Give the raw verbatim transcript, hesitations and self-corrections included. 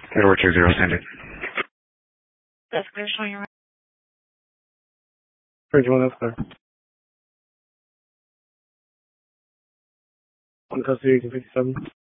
Edward two zero, send it. That's clear, showing your Bridge one, that's clear. One custody, fifty-seven.